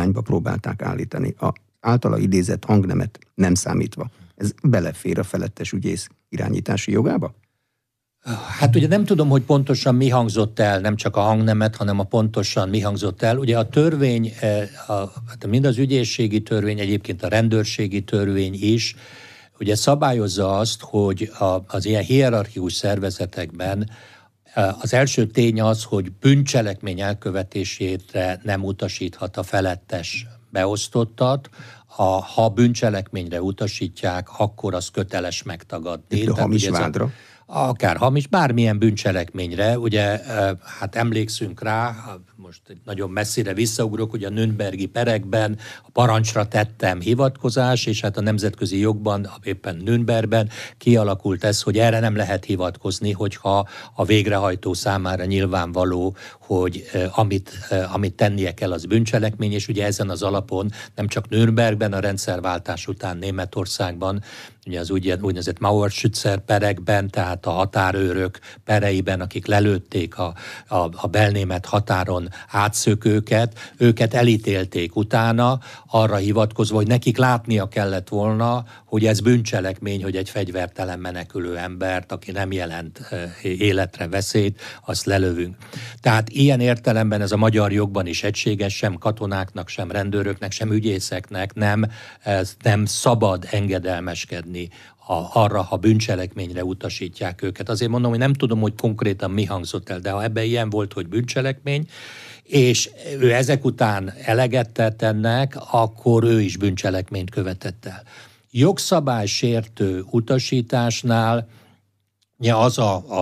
irányba próbálták állítani. A általa idézett hangnemet nem számítva. Ez belefér a felettes ügyész irányítási jogába? Hát ugye nem tudom, hogy pontosan mi hangzott el, nem csak a hangnemet, hanem a pontosan mi hangzott el. Ugye a törvény, mind az ügyészségi törvény, egyébként a rendőrségi törvény is, ugye szabályozza azt, hogy az ilyen hierarchikus szervezetekben az első tény az, hogy bűncselekmény elkövetésére nem utasíthat a felettes beosztottat, ha bűncselekményre utasítják, akkor az köteles megtagadni. De hamis vádra? Akár hamis, bármilyen bűncselekményre, ugye hát emlékszünk rá, most nagyon messzire visszaugrok, hogy a nürnbergi perekben a parancsra tettem hivatkozás, és hát a nemzetközi jogban, éppen Nürnbergben kialakult ez, hogy erre nem lehet hivatkozni, hogyha a végrehajtó számára nyilvánvaló, hogy amit tennie kell, az bűncselekmény, és ugye ezen az alapon nem csak Nürnbergben, a rendszerváltás után Németországban, ugye az úgynevezett Mauerschützer perekben, tehát a határőrök pereiben, akik lelőtték a belnémet határon átszökőket, őket elítélték utána, arra hivatkozva, hogy nekik látnia kellett volna, hogy ez bűncselekmény, hogy egy fegyvertelen menekülő embert, aki nem jelent életre veszélyt, azt lelövünk. Tehát ilyen értelemben ez a magyar jogban is egységes, sem katonáknak, sem rendőröknek, sem ügyészeknek nem szabad engedelmeskedni arra, ha bűncselekményre utasítják őket. Azért mondom, hogy nem tudom, hogy konkrétan mi hangzott el, de ha ebben ilyen volt, hogy bűncselekmény, és ő ezek után eleget tett ennek, akkor ő is bűncselekményt követett el. Jogszabálysértő utasításnál az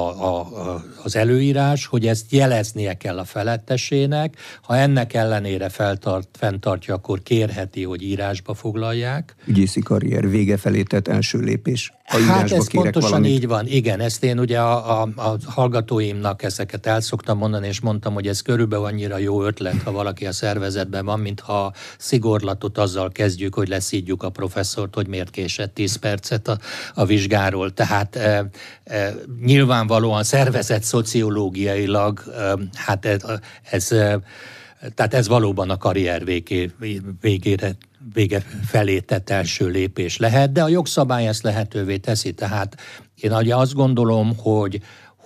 az előírás, hogy ezt jeleznie kell a felettesének, ha ennek ellenére fenntartja, akkor kérheti, hogy írásba foglalják. Ügyészi karrier vége felé tett első lépés. Hát ez pontosan valamit. Így van, igen, ezt én ugye a hallgatóimnak ezeket el szoktam mondani, és mondtam, hogy ez körülbelül annyira jó ötlet, ha valaki a szervezetben van, mintha szigorlatot azzal kezdjük, hogy leszídjuk a professzort, hogy miért késett 10 percet a vizsgáról. Tehát nyilvánvalóan szervezet szociológiailag, hát ez valóban a karrier vége felé tett első lépés lehet, de a jogszabály ezt lehetővé teszi. Tehát én azt gondolom, hogy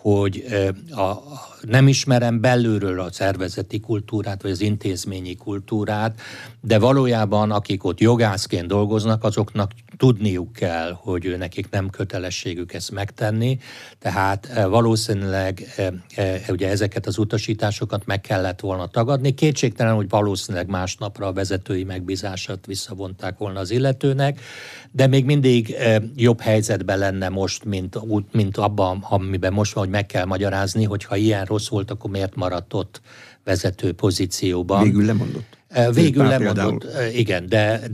nem ismerem belülről a szervezeti kultúrát, vagy az intézményi kultúrát, de valójában akik ott jogászként dolgoznak, azoknak tudniuk kell, hogy nekik nem kötelességük ezt megtenni, tehát valószínűleg ugye ezeket az utasításokat meg kellett volna tagadni. Kétségtelen, hogy valószínűleg másnapra a vezetői megbízását visszavonták volna az illetőnek, de még mindig jobb helyzetben lenne most, mint abban, amiben most van, hogy meg kell magyarázni, hogyha ilyen rossz volt, akkor miért maradt ott vezető pozícióban. Végül lemondott. Végül lemondott, igen,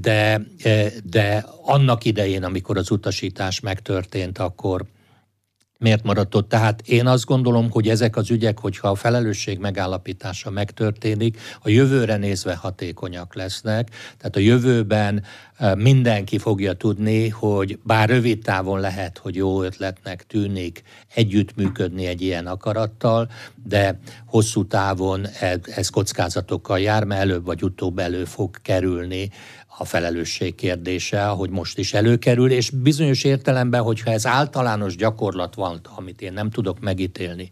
de annak idején, amikor az utasítás megtörtént, akkor miért maradt ott? Tehát én azt gondolom, hogy ezek az ügyek, hogyha a felelősség megállapítása megtörténik, a jövőre nézve hatékonyak lesznek. Tehát a jövőben mindenki fogja tudni, hogy bár rövid távon lehet, hogy jó ötletnek tűnik együttműködni egy ilyen akarattal, de hosszú távon ez kockázatokkal jár, mert előbb vagy utóbb elő fog kerülni a felelősség kérdése, ahogy most is előkerül, és bizonyos értelemben, hogyha ez általános gyakorlat van, amit én nem tudok megítélni,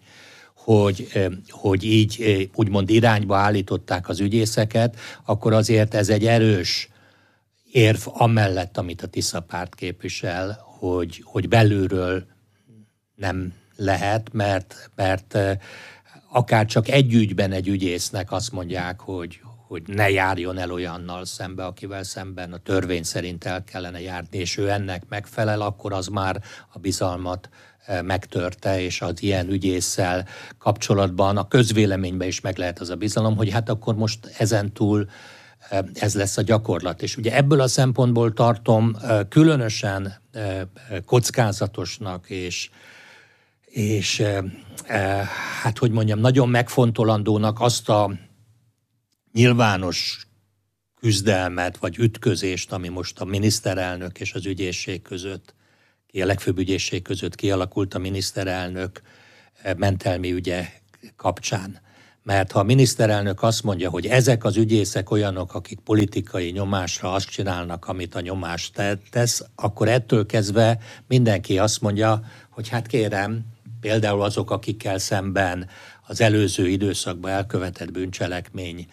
hogy így úgymond irányba állították az ügyészeket, akkor azért ez egy erős érv amellett, amit a Tisza párt képvisel, hogy belülről nem lehet, mert akár csak egy ügyben egy ügyésznek azt mondják, hogy ne járjon el olyannal szembe, akivel szemben a törvény szerint el kellene járni, és ő ennek megfelel, akkor az már a bizalmat megtörte, és az ilyen ügyésszel kapcsolatban a közvéleményben is meg lehet az a bizalom, hogy hát akkor most ezentúl ez lesz a gyakorlat. És ugye ebből a szempontból tartom különösen kockázatosnak, és hát hogy mondjam, nagyon megfontolandónak azt a nyilvános küzdelmet vagy ütközést, ami most a miniszterelnök és az ügyészség között, a legfőbb ügyészség között kialakult a miniszterelnök mentelmi ügye kapcsán. Mert ha a miniszterelnök azt mondja, hogy ezek az ügyészek olyanok, akik politikai nyomásra azt csinálnak, amit a nyomás tesz, akkor ettől kezdve mindenki azt mondja, hogy hát kérem, például azok, akikkel szemben az előző időszakban elkövetett bűncselekmény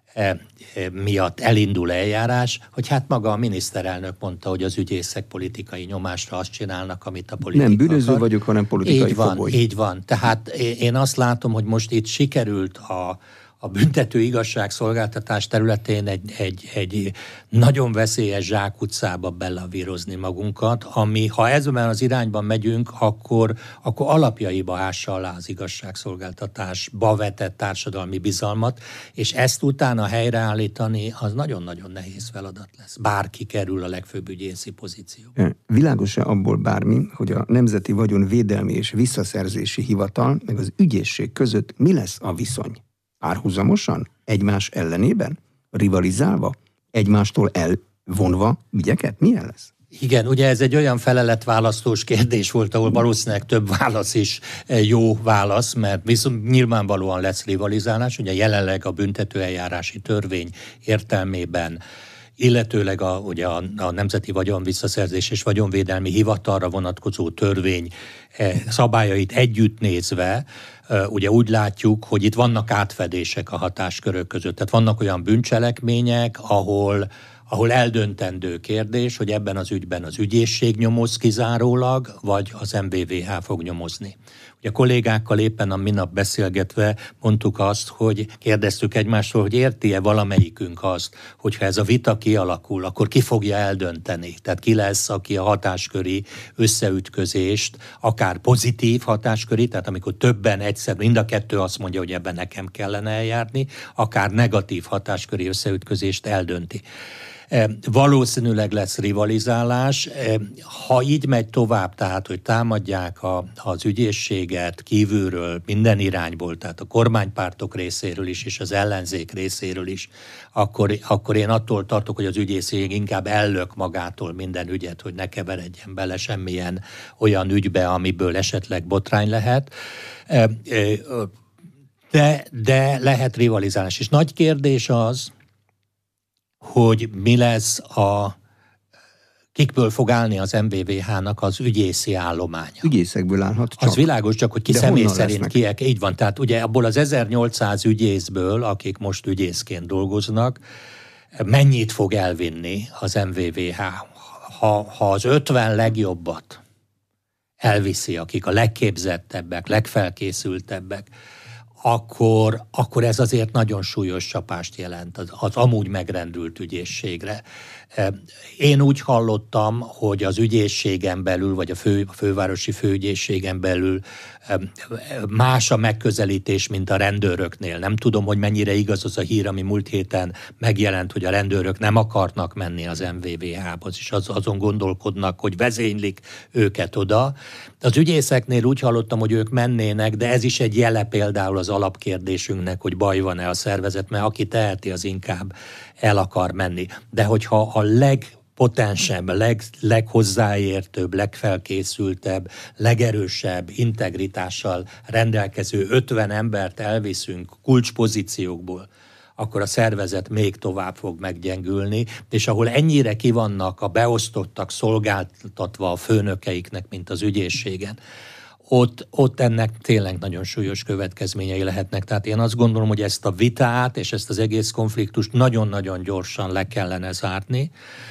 miatt elindul eljárás, hogy hát maga a miniszterelnök mondta, hogy az ügyészek politikai nyomásra azt csinálnak, amit a politika nem bűnöző akar. vagyok, hanem politikai fogoly. Így van. Tehát én azt látom, hogy most itt sikerült a büntető igazságszolgáltatás területén egy nagyon veszélyes zsákutcába belavírozni magunkat, ami, ha ezben az irányban megyünk, akkor alapjaiba ássa alá az igazságszolgáltatásba vetett társadalmi bizalmat, és ezt utána helyreállítani, az nagyon-nagyon nehéz feladat lesz. Bárki kerül a legfőbb ügyészi pozícióba. Világos-e abból bármi, hogy a Nemzeti Vagyonvédelmi és Visszaszerzési Hivatal meg az ügyészség között mi lesz a viszony? Párhuzamosan? Egymás ellenében? Rivalizálva? Egymástól elvonva ügyeket? Milyen lesz? Igen, ugye ez egy olyan feleletválasztós kérdés volt, ahol valószínűleg több válasz is jó válasz, mert viszont nyilvánvalóan lesz rivalizálás. Ugye jelenleg a büntetőeljárási törvény értelmében, illetőleg a Nemzeti Vagyonvisszaszerzés és Vagyonvédelmi Hivatalra vonatkozó törvény szabályait együtt nézve, ugye úgy látjuk, hogy itt vannak átfedések a hatáskörök között. Tehát vannak olyan bűncselekmények, ahol eldöntendő kérdés, hogy ebben az ügyben az ügyészség nyomoz kizárólag, vagy az MVVH fog nyomozni. Ugye a kollégákkal éppen a minap beszélgetve mondtuk azt, hogy kérdeztük egymástól, hogy érti-e valamelyikünk azt, hogyha ez a vita kialakul, akkor ki fogja eldönteni? Tehát ki lesz, aki a hatásköri összeütközést, akár pozitív hatásköri, tehát amikor többen egyszer, mind a kettő azt mondja, hogy ebben nekem kellene eljárni, akár negatív hatásköri összeütközést eldönti. Valószínűleg lesz rivalizálás. Ha így megy tovább, tehát, hogy támadják az ügyészséget kívülről, minden irányból, tehát a kormánypártok részéről is, és az ellenzék részéről is, akkor én attól tartok, hogy az ügyészség inkább ellök magától minden ügyet, hogy ne keveredjen bele semmilyen olyan ügybe, amiből esetleg botrány lehet. De lehet rivalizálás. És nagy kérdés az, hogy mi lesz kikből fog állni az MVVH-nak az ügyészi állománya. Ügyészekből állhat csak. Az világos, csak hogy ki személy szerint kiek. Így van, tehát ugye abból az 1800 ügyészből, akik most ügyészként dolgoznak, mennyit fog elvinni az MVVH? Ha az 50 legjobbat elviszi, akik a legképzettebbek, legfelkészültebbek, akkor ez azért nagyon súlyos csapást jelent az amúgy megrendült ügyészségre. Én úgy hallottam, hogy az ügyészségen belül, vagy a fővárosi főügyészségen belül más a megközelítés, mint a rendőröknél. Nem tudom, hogy mennyire igaz az a hír, ami múlt héten megjelent, hogy a rendőrök nem akarnak menni az MVVH-hoz, és azon gondolkodnak, hogy vezénylik őket oda. Az ügyészeknél úgy hallottam, hogy ők mennének, de ez is egy jele például az alapkérdésünknek, hogy baj van-e a szervezet, mert aki teheti, az inkább el akar menni. De hogyha a legpotensebb, leghozzáértőbb, legfelkészültebb, legerősebb integritással rendelkező 50 embert elviszünk kulcspozíciókból, akkor a szervezet még tovább fog meggyengülni, és ahol ennyire ki vannak a beosztottak szolgáltatva a főnökeiknek, mint az ügyészségen, ott ennek tényleg nagyon súlyos következményei lehetnek. Tehát én azt gondolom, hogy ezt a vitát és ezt az egész konfliktust nagyon-nagyon gyorsan le kellene zárni.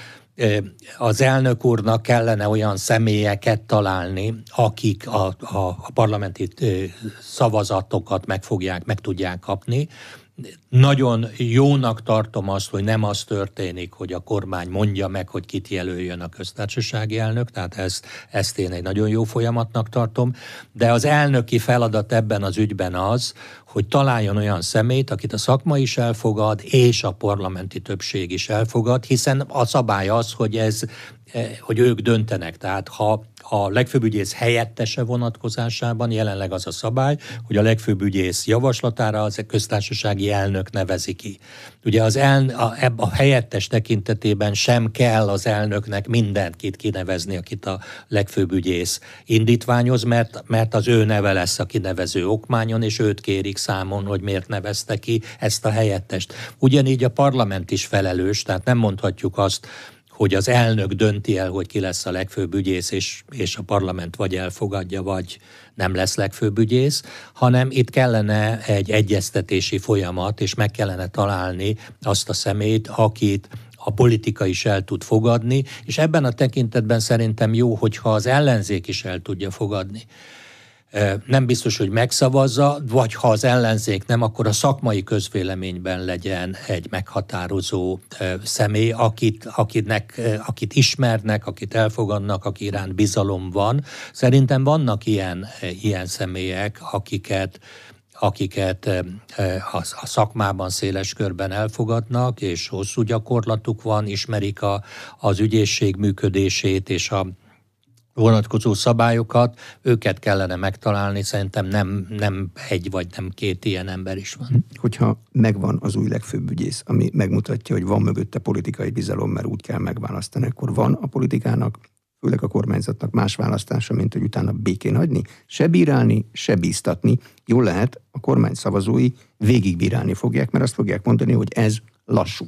Az elnök úrnak kellene olyan személyeket találni, akik a parlamenti szavazatokat meg tudják kapni. Nagyon jónak tartom azt, hogy nem az történik, hogy a kormány mondja meg, hogy kit jelöljön a köztársasági elnök, tehát ezt én egy nagyon jó folyamatnak tartom, de az elnöki feladat ebben az ügyben az, hogy találjon olyan személyt, akit a szakma is elfogad, és a parlamenti többség is elfogad, hiszen a szabály az, hogy ők döntenek. Tehát a legfőbb ügyész helyettese vonatkozásában jelenleg az a szabály, hogy a legfőbb ügyész javaslatára az köztársasági elnök nevezi ki. Ugye a helyettes tekintetében sem kell az elnöknek mindenkit kinevezni, akit a legfőbb ügyész indítványoz, mert az ő neve lesz a kinevező okmányon, és őt kérik számon, hogy miért nevezte ki ezt a helyettest. Ugyanígy a parlament is felelős, tehát nem mondhatjuk azt, hogy az elnök dönti el, hogy ki lesz a legfőbb ügyész, és a parlament vagy elfogadja, vagy nem lesz legfőbb ügyész, hanem itt kellene egy egyeztetési folyamat, és meg kellene találni azt a személyt, akit a politika is el tud fogadni, és ebben a tekintetben szerintem jó, hogyha az ellenzék is el tudja fogadni. Nem biztos, hogy megszavazza, vagy ha az ellenzék nem, akkor a szakmai közvéleményben legyen egy meghatározó személy, akit ismernek, akit elfogadnak, aki iránt bizalom van. Szerintem vannak ilyen személyek, akiket a szakmában széles körben elfogadnak, és hosszú gyakorlatuk van, ismerik az ügyészség működését és a vonatkozó szabályokat, őket kellene megtalálni, szerintem nem egy vagy nem két ilyen ember is van. Hogyha megvan az új legfőbb ügyész, ami megmutatja, hogy van mögötte politikai bizalom, mert úgy kell megválasztani, akkor van a politikának, főleg a kormányzatnak más választása, mint hogy utána békén hagyni, se bírálni, se bíztatni. Jól lehet, a kormány szavazói végigbírálni fogják, mert azt fogják mondani, hogy ez lassú.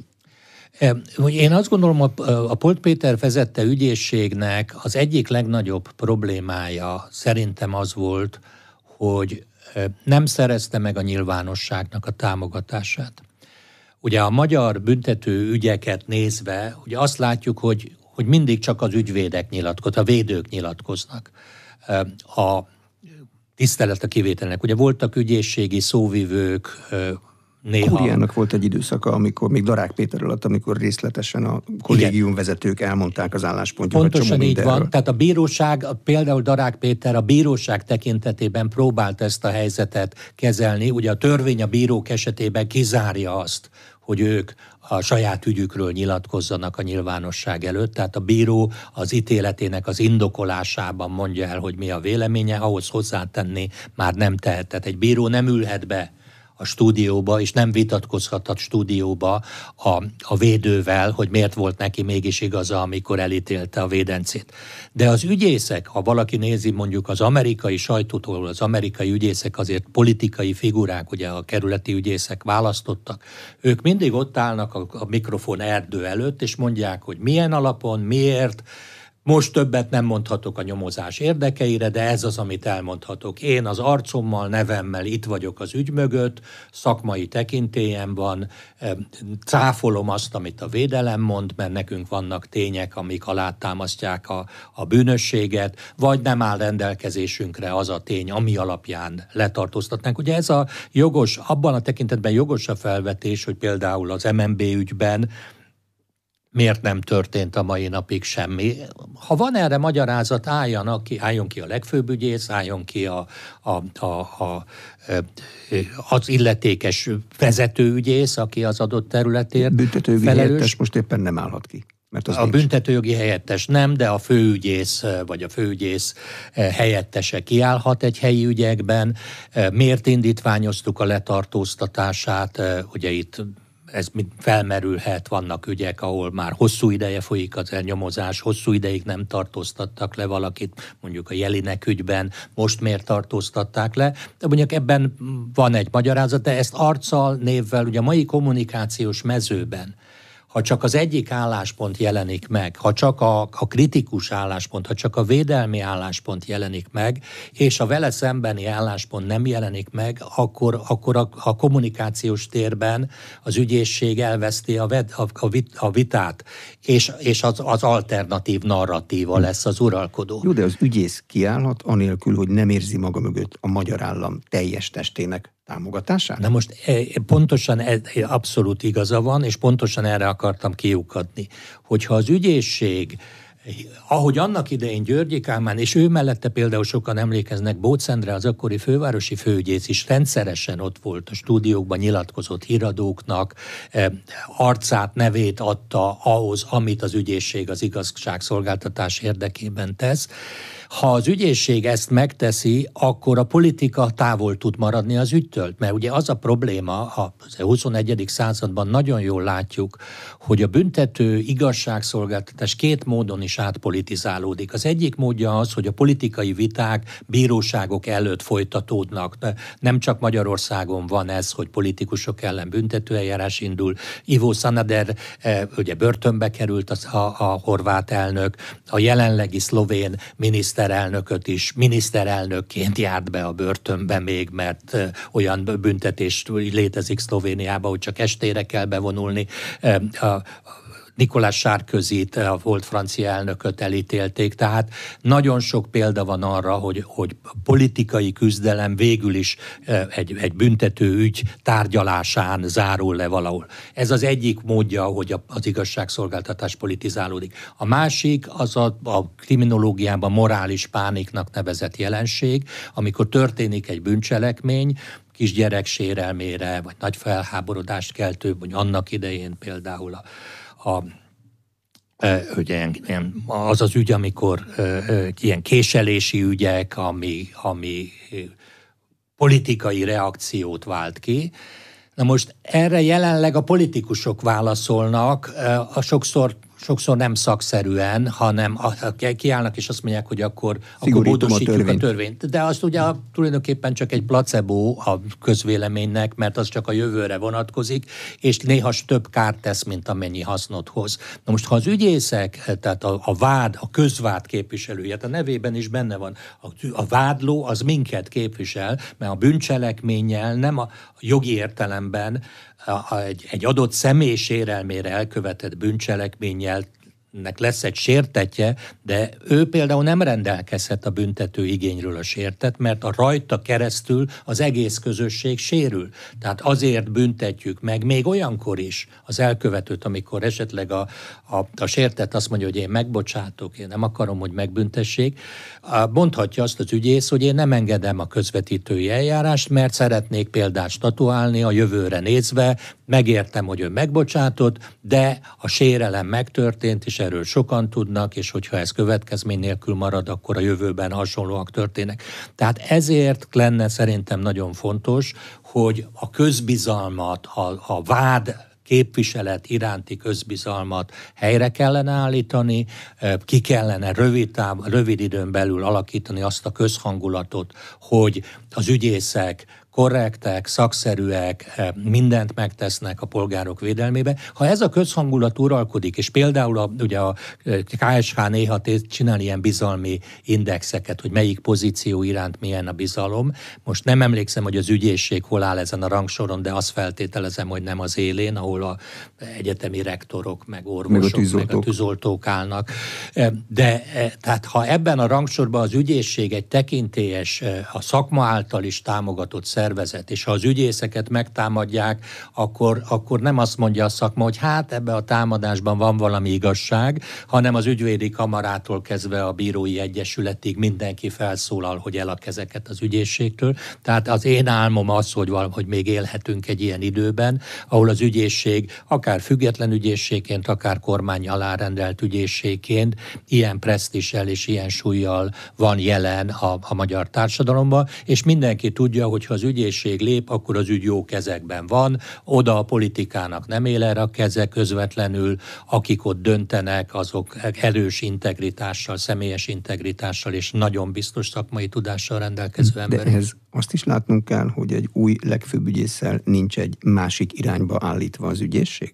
Én azt gondolom, a Polt Péter vezette ügyészségnek az egyik legnagyobb problémája szerintem az volt, hogy nem szerezte meg a nyilvánosságnak a támogatását. Ugye a magyar büntető ügyeket nézve, ugye azt látjuk, hogy mindig csak az ügyvédek nyilatkoznak, a védők nyilatkoznak. A tisztelet a kivételnek. Ugye voltak ügyészségi szóvivők, néha. Kúriának volt egy időszaka, amikor még Darák Péter alatt, amikor részletesen a kollégiumvezetők elmondták az álláspontjukat. Pontosan így van. Tehát a bíróság, például Darák Péter a bíróság tekintetében próbált ezt a helyzetet kezelni. Ugye a törvény a bírók esetében kizárja azt, hogy ők a saját ügyükről nyilatkozzanak a nyilvánosság előtt. Tehát a bíró az ítéletének az indokolásában mondja el, hogy mi a véleménye, ahhoz hozzátenni már nem tehet. Tehát egy bíró nem ülhet be a stúdióba, és nem vitatkozhat a stúdióba a védővel, hogy miért volt neki mégis igaza, amikor elítélte a védencét. De az ügyészek, ha valaki nézi mondjuk az amerikai sajtótól, az amerikai ügyészek azért politikai figurák, ugye a kerületi ügyészek választottak, ők mindig ott állnak a mikrofon erdő előtt, és mondják, hogy milyen alapon, miért. Most többet nem mondhatok a nyomozás érdekeire, de ez az, amit elmondhatok. Én az arcommal, nevemmel itt vagyok az ügy mögött, szakmai tekintélyem van, cáfolom azt, amit a védelem mond, mert nekünk vannak tények, amik alátámasztják a bűnösséget, vagy nem áll rendelkezésünkre az a tény, ami alapján letartóztatnánk. Ugye ez a jogos, abban a tekintetben jogos a felvetés, hogy például az MNB ügyben miért nem történt a mai napig semmi. Ha van erre magyarázat, álljon ki a legfőbb ügyész, álljon ki az illetékes vezetőügyész, aki az adott területért büntetőjogi helyettes most éppen nem állhat ki. Mert az a büntetőjogi helyettes nem, de a főügyész vagy a főügyész helyettese kiállhat egy helyi ügyekben. Miért indítványoztuk a letartóztatását? Ugye itt ez felmerülhet, vannak ügyek, ahol már hosszú ideje folyik az elnyomozás, hosszú ideig nem tartóztattak le valakit, mondjuk a Jelinek ügyben, most miért tartóztatták le, de mondjuk ebben van egy magyarázat, de ezt arccal, névvel, ugye a mai kommunikációs mezőben, ha csak az egyik álláspont jelenik meg, ha csak a kritikus álláspont, ha csak a védelmi álláspont jelenik meg, és a vele szembeni álláspont nem jelenik meg, akkor a kommunikációs térben az ügyészség elveszti a vitát, és az alternatív narratíva lesz az uralkodó. Jó, de az ügyész kiállhat anélkül, hogy nem érzi maga mögött a magyar állam teljes testének támogatását? Na most pontosan abszolút igaza van, és pontosan erre akartam kiukadni, hogyha az ügyészség, ahogy annak idején Györgyi Kálmán, és ő mellette például sokan emlékeznek, Bócz Endre, az akkori fővárosi főügyész is rendszeresen ott volt a stúdiókban, nyilatkozott híradóknak, arcát, nevét adta ahhoz, amit az ügyészség az igazságszolgáltatás érdekében tesz. Ha az ügyészség ezt megteszi, akkor a politika távol tud maradni az ügytől. Mert ugye az a probléma, az 21. században nagyon jól látjuk, hogy a büntető igazságszolgáltatás két módon is átpolitizálódik. Az egyik módja az, hogy a politikai viták bíróságok előtt folytatódnak. Nem csak Magyarországon van ez, hogy politikusok ellen büntetőeljárás indul. Ivo Sanader ugye börtönbe került a horvát elnök, a jelenlegi szlovén miniszterelnököt is miniszterelnökként járt be a börtönbe még, mert olyan büntetés létezik Szlovéniában, hogy csak estére kell bevonulni. Nicolas Sarkozyt, a volt francia elnököt elítélték, tehát nagyon sok példa van arra, hogy politikai küzdelem végül is egy büntető ügy tárgyalásán zárul le valahol. Ez az egyik módja, hogy az igazságszolgáltatás politizálódik. A másik az a kriminológiában morális pániknak nevezett jelenség, amikor történik egy bűncselekmény, kisgyerek sérelmére, vagy nagy felháborodást keltő, vagy annak idején például ugye, az az ügy, amikor ilyen késelési ügyek, ami politikai reakciót vált ki. Na most erre jelenleg a politikusok válaszolnak, sokszor nem szakszerűen, hanem kiállnak és azt mondják, hogy akkor módosítjuk a törvényt. De azt ugye tulajdonképpen csak egy placebo a közvéleménynek, mert az csak a jövőre vonatkozik, és néha több kárt tesz, mint amennyi hasznot hoz. Na most, ha az ügyészek, tehát a közvád képviselője, a nevében is benne van, a vádló az minket képvisel, mert a bűncselekménnyel nem a jogi értelemben egy adott személy sérelmére elkövetett bűncselekménnyel lesz egy sértetje, de ő például nem rendelkezhet a büntető igényről a sértet, mert a rajta keresztül az egész közösség sérül. Tehát azért büntetjük meg még olyankor is az elkövetőt, amikor esetleg a sértet azt mondja, hogy én megbocsátok, én nem akarom, hogy megbüntessék. Mondhatja azt az ügyész, hogy én nem engedem a közvetítői eljárást, mert szeretnék példát statuálni a jövőre nézve, megértem, hogy ő megbocsátott, de a sérelem megtörtént, és erről sokan tudnak, és hogyha ez következmény nélkül marad, akkor a jövőben hasonlóak történnek. Tehát ezért lenne szerintem nagyon fontos, hogy a közbizalmat, a vád képviselet iránti közbizalmat helyre kellene állítani, ki kellene rövid időn belül alakítani azt a közhangulatot, hogy az ügyészek korrektek, szakszerűek, mindent megtesznek a polgárok védelmébe. Ha ez a közhangulat uralkodik, és például ugye a KSH néha csinál ilyen bizalmi indexeket, hogy melyik pozíció iránt milyen a bizalom. Most nem emlékszem, hogy az ügyészség hol áll ezen a rangsoron, de azt feltételezem, hogy nem az élén, ahol a egyetemi rektorok, meg orvosok, meg a tűzoltók állnak. De tehát ha ebben a rangsorban az ügyészség egy tekintélyes, a szakma által is támogatott szervezet, és ha az ügyészeket megtámadják, akkor nem azt mondja a szakma, hogy hát ebbe a támadásban van valami igazság, hanem az ügyvédi kamarától kezdve a bírói egyesületig mindenki felszólal, hogy el a kezeket az ügyészségtől. Tehát az én álmom az, hogy még élhetünk egy ilyen időben, ahol az ügyészség akár független ügyészségként, akár kormány alárendelt ügyészségként ilyen presztízsel és ilyen súllyal van jelen a magyar társadalomban, és mindenki tudja, hogy ha az ügyészség lép, akkor az ügy jó kezekben van, oda a politikának nem él erre a keze közvetlenül, akik ott döntenek, azok erős integritással, személyes integritással és nagyon biztos szakmai tudással rendelkező emberek. De ehhez azt is látnunk kell, hogy egy új legfőbb ügyésszel nincs egy másik irányba állítva az ügyészség?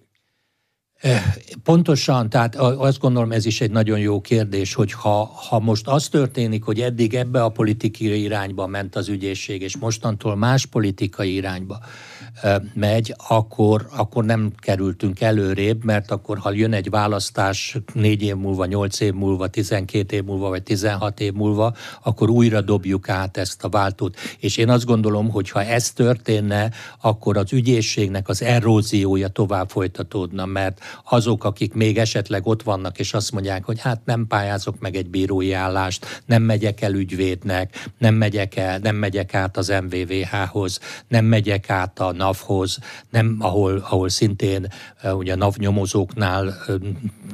Pontosan, tehát azt gondolom, ez is egy nagyon jó kérdés, hogy ha most az történik, hogy eddig ebbe a politikai irányba ment az ügyészség, és mostantól más politikai irányba megy, akkor nem kerültünk előrébb, mert akkor, ha jön egy választás 4 év múlva, 8 év múlva, 12 év múlva, vagy 16 év múlva, akkor újra dobjuk át ezt a váltót. És én azt gondolom, hogy ha ez történne, akkor az ügyészségnek az eróziója tovább folytatódna, mert azok, akik még esetleg ott vannak, és azt mondják, hogy hát nem pályázok meg egy bírói állást, nem megyek el ügyvédnek, nem megyek át az MVVH-hoz, nem megyek át a NAV-hoz, nem, ahol szintén ugye a NAV nyomozóknál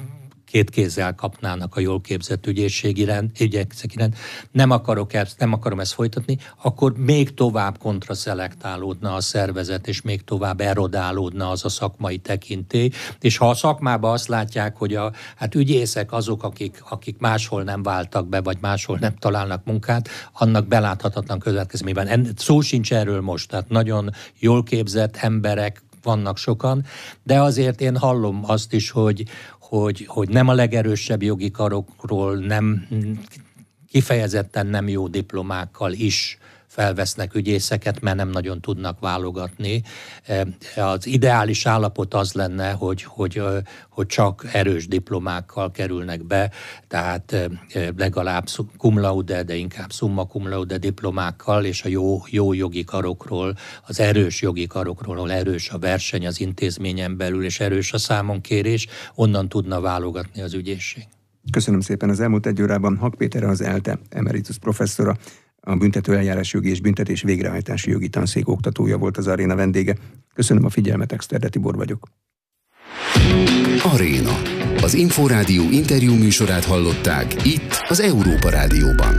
két kézzel kapnának a jól képzett ügyészség ügyészek iránt. Nem akarom ezt folytatni, akkor még tovább kontraszelektálódna a szervezet, és még tovább erodálódna az a szakmai tekintély, és ha a szakmában azt látják, hogy ügyészek azok, akik máshol nem váltak be, vagy máshol nem találnak munkát, annak beláthatatlan következményben. Szó sincs erről most, tehát nagyon jól képzett emberek vannak sokan, de azért én hallom azt is, hogy nem a legerősebb jogi karokról, nem kifejezetten nem jó diplomákkal is felvesznek ügyészeket, mert nem nagyon tudnak válogatni. Az ideális állapot az lenne, hogy csak erős diplomákkal kerülnek be, tehát legalább cum laude, de inkább summa cum laude diplomákkal, és a jó jogi karokról, az erős jogi karokról, ahol erős a verseny az intézményen belül, és erős a számonkérés, onnan tudna válogatni az ügyészség. Köszönöm szépen. Az elmúlt egy órában Hak Péter, az ELTE emeritus professzora, a büntetőeljárásjogi és büntetés végrehajtási jogi tanszék oktatója volt az Aréna vendége. Köszönöm a figyelmet, Exterde Tibor vagyok. Aréna. Az Inforádió interjú műsorát hallották itt az Európa Rádióban.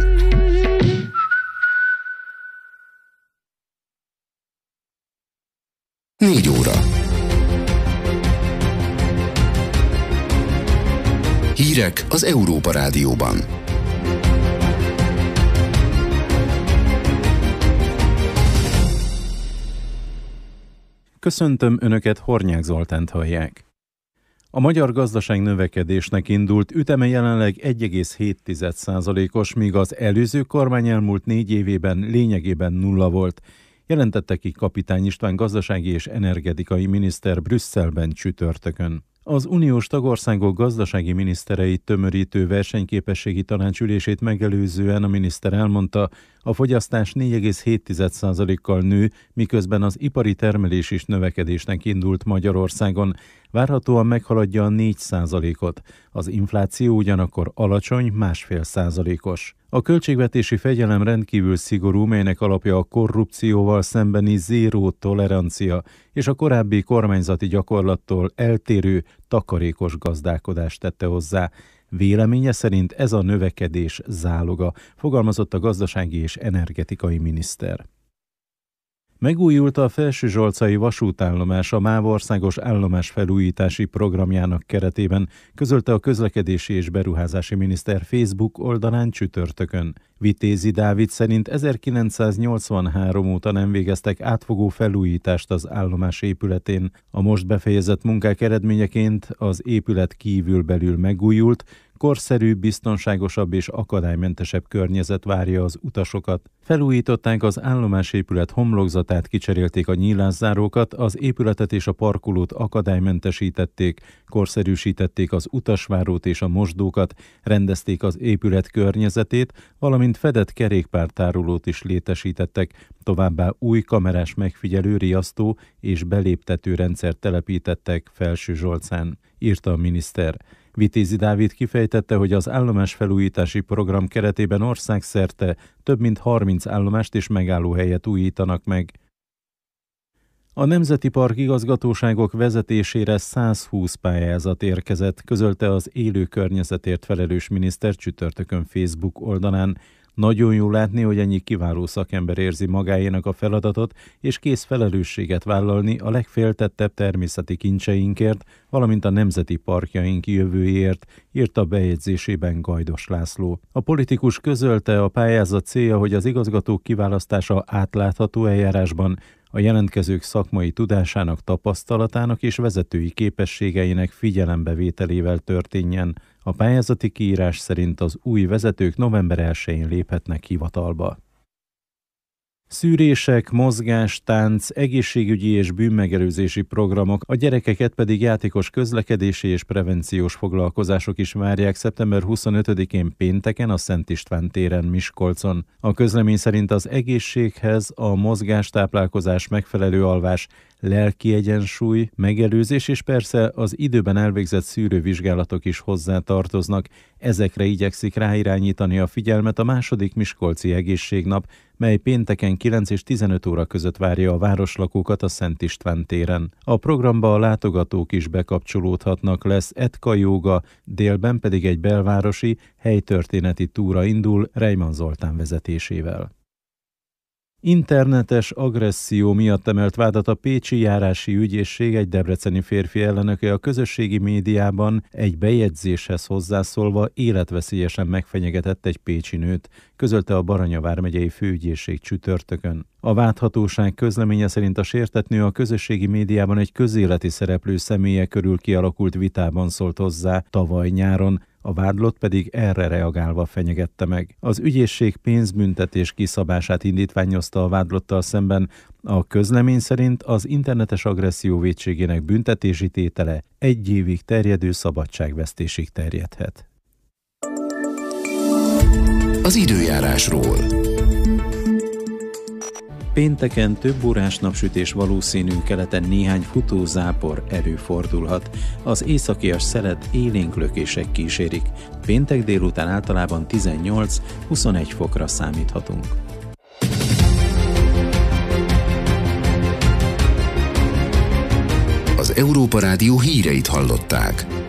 4 óra. Hírek az Európa Rádióban. Köszöntöm Önöket, Hornyák Zoltánt hallják. A magyar gazdaság növekedésnek indult üteme jelenleg 1,7%-os, míg az előző kormány elmúlt 4 évében lényegében nulla volt, jelentette ki Kapitány István gazdasági és energetikai miniszter Brüsszelben csütörtökön. Az uniós tagországok gazdasági minisztereit tömörítő versenyképességi tanácsülését megelőzően a miniszter elmondta, a fogyasztás 4,7%-kal nő, miközben az ipari termelés is növekedésnek indult Magyarországon. Várhatóan meghaladja a 4%-ot. Az infláció ugyanakkor alacsony, 1,5%-os. A költségvetési fegyelem rendkívül szigorú, melynek alapja a korrupcióval szembeni zéró tolerancia és a korábbi kormányzati gyakorlattól eltérő takarékos gazdálkodást tette hozzá. Véleménye szerint ez a növekedés záloga, fogalmazott a gazdasági és energetikai miniszter. Megújult a Felsőzsolcai vasútállomás a MÁV országos állomás felújítási programjának keretében, közölte a közlekedési és beruházási miniszter Facebook oldalán csütörtökön. Vitézi Dávid szerint 1983 óta nem végeztek átfogó felújítást az állomás épületén. A most befejezett munkák eredményeként az épület kívül-belül megújult, korszerű, biztonságosabb és akadálymentesebb környezet várja az utasokat. Felújították az állomásépület homlokzatát, kicserélték a nyílászárókat, az épületet és a parkolót akadálymentesítették, korszerűsítették az utasvárót és a mosdókat, rendezték az épület környezetét, valamint fedett kerékpártárolót is létesítettek, továbbá új kamerás megfigyelő, riasztó és beléptető rendszert telepítettek Felsőzsolcán, írta a miniszter. Vitézi Dávid kifejtette, hogy az állomásfelújítási program keretében országszerte több mint 30 állomást és megállóhelyet újítanak meg. A Nemzeti Park igazgatóságok vezetésére 120 pályázat érkezett, közölte az élő környezetért felelős miniszter csütörtökön Facebook oldalán. Nagyon jó látni, hogy ennyi kiváló szakember érzi magáénak a feladatot, és kész felelősséget vállalni a legféltettebb természeti kincseinkért, valamint a nemzeti parkjaink jövőjéért, írta bejegyzésében Gajdos László. A politikus közölte, a pályázat célja, hogy az igazgatók kiválasztása átlátható eljárásban, a jelentkezők szakmai tudásának, tapasztalatának és vezetői képességeinek figyelembevételével történjen. A pályázati kiírás szerint az új vezetők november 1-én léphetnek hivatalba. Szűrések, mozgás, tánc, egészségügyi és bűnmegelőzési programok, a gyerekeket pedig játékos közlekedési és prevenciós foglalkozások is várják szeptember 25-én pénteken a Szent István téren Miskolcon. A közlemény szerint az egészséghez a mozgás, táplálkozás, megfelelő alvás, lelki egyensúly, megelőzés és persze az időben elvégzett szűrővizsgálatok is hozzá tartoznak. Ezekre igyekszik ráirányítani a figyelmet a második Miskolci Egészségnap, mely pénteken 9 és 15 óra között várja a városlakókat a Szent István téren. A programba a látogatók is bekapcsolódhatnak, lesz etka jóga, délben pedig egy belvárosi, helytörténeti túra indul Reimann Zoltán vezetésével. Internetes agresszió miatt emelt vádat a pécsi járási ügyészség egy debreceni férfi ellen, aki a közösségi médiában egy bejegyzéshez hozzászólva életveszélyesen megfenyegetett egy pécsi nőt, közölte a Baranya vármegyei főügyészség csütörtökön. A vádhatóság közleménye szerint a sértett nő a közösségi médiában egy közéleti szereplő személye körül kialakult vitában szólt hozzá tavaly nyáron, a vádlott pedig erre reagálva fenyegette meg. Az ügyészség pénzbüntetés kiszabását indítványozta a vádlottal szemben. A közlemény szerint az internetes agresszió vétségének büntetési tétele 1 évig terjedő szabadságvesztésig terjedhet. Az időjárásról. Pénteken több órás napsütés valószínű, keleten néhány futózápor előfordulhat. Az északias szelet élénk lökések kísérik. Péntek délután általában 18-21 fokra számíthatunk. Az Európa Rádió híreit hallották.